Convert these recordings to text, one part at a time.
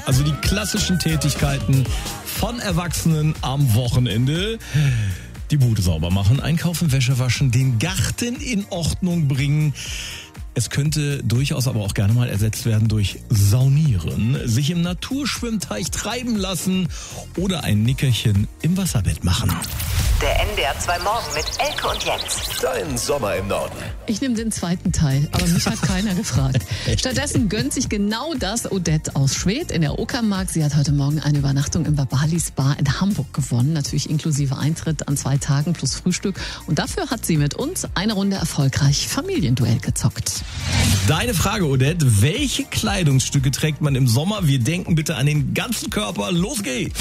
Also die klassischen Tätigkeiten von Erwachsenen am Wochenende. Die Bude sauber machen, einkaufen, Wäsche waschen, den Garten in Ordnung bringen. Es könnte durchaus aber auch gerne mal ersetzt werden durch Saunieren, sich im Naturschwimmteich treiben lassen oder ein Nickerchen im Wasserbett machen. Der NDR 2 Morgen mit Elke und Jens. Dein Sommer im Norden. Ich nehme den zweiten Teil, aber mich hat keiner gefragt. Stattdessen gönnt sich genau das Odette aus Schwedt in der Uckermark. Sie hat heute Morgen eine Übernachtung im Babali Spa in Hamburg gewonnen. Natürlich inklusive Eintritt an 2 Tagen plus Frühstück. Und dafür hat sie mit uns eine Runde erfolgreich Familienduell gezockt. Deine Frage, Odette, welche Kleidungsstücke trägt man im Sommer? Wir denken bitte an den ganzen Körper. Los geht's!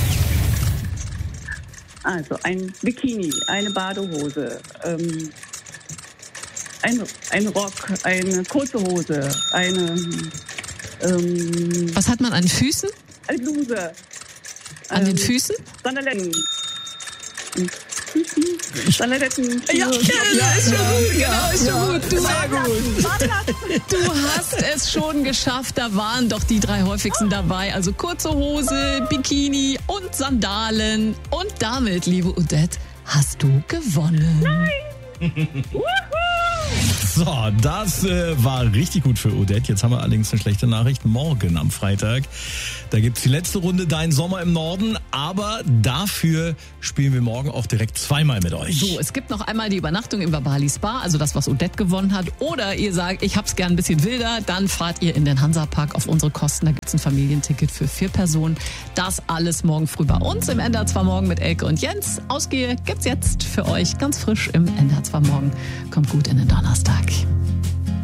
Also ein Bikini, eine Badehose, ein Rock, eine kurze Hose, Was hat man an Füßen? eine Bluse. An den Füßen? Sandaletten. Sandaletten. Ja, ist schon gut, genau, ist schon gut. Du hast es schon geschafft, da waren doch die 3 häufigsten dabei. Also kurze Hose, Bikini und Sandalen. Und damit, liebe Odette, hast du gewonnen. So, das war richtig gut für Odette. Jetzt haben wir allerdings eine schlechte Nachricht. Morgen am Freitag, da gibt's die letzte Runde Dein Sommer im Norden. Aber dafür spielen wir morgen auch direkt zweimal mit euch. So, es gibt noch einmal die Übernachtung im Babali Spa, also das, was Odette gewonnen hat. Oder ihr sagt, ich hab's gern ein bisschen wilder, dann fahrt ihr in den Hansapark auf unsere Kosten. Da gibt's ein Familienticket für 4 Personen. Das alles morgen früh bei uns im NDR 2 Morgen mit Elke und Jens. Ausgehe gibt's jetzt für euch ganz frisch im NDR 2 Morgen. Kommt gut in den Donnerstag.